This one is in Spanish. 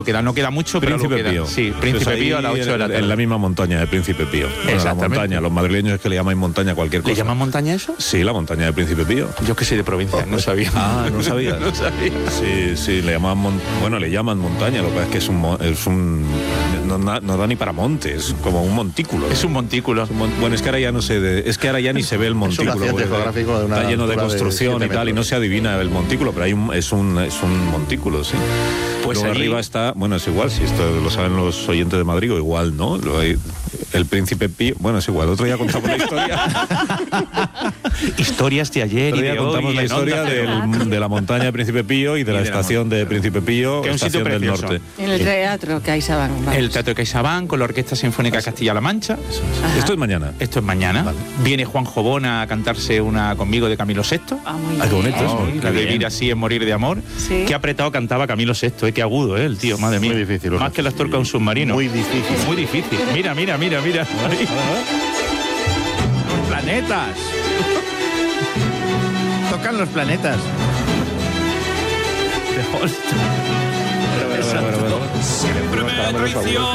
No queda mucho, pero Príncipe lo queda. Pío. Sí, Príncipe Pío a las 8 de la tarde. En la misma montaña de Príncipe Pío. Bueno, la montaña, los madrileños es que le llamáis montaña a cualquier cosa. ¿Le llaman montaña eso? Sí, la montaña de Príncipe Pío. Yo que soy de provincia, no sabía. Ah, ¿no sabías? No sabía. Sí, le llaman le llaman montaña, lo que pasa es que no da ni para monte, es como un montículo. Es un montículo. Bueno, es que ahora ya no sé, es que ahora ya ni se ve el montículo. Es un accidente geográfico de una está lleno de altura construcción de y tal, 7 y no se adivina el montículo, pero es un montículo, sí. Pues luego allí... arriba está, bueno, es igual, si esto lo saben los oyentes de Madrid, o igual, ¿no? El Príncipe Pío, bueno, es igual, otro día contamos la historia. Historias de ayer y de hoy. Contamos la historia de la montaña de Príncipe Pío y de la estación de Príncipe Pío, que es un estación sitio del precioso. norte. En el Teatro CaixaBank. Vamos. El Teatro de CaixaBank con la Orquesta Sinfónica Castilla-La Mancha. Esto es mañana. Esto es mañana. Vale. Viene Juan Jobona a cantarse una conmigo de Camilo VI. Muy qué bonito. bien. La de Vivir así es morir de amor. Sí. Qué apretado cantaba Camilo VI, qué agudo, el tío, madre mía. Muy difícil. Más que el actor con un submarino. Muy difícil. Muy difícil. Mira. Ahí. Los planetas. Tocan los planetas. De Holst. Bueno. Siempre me traiciono.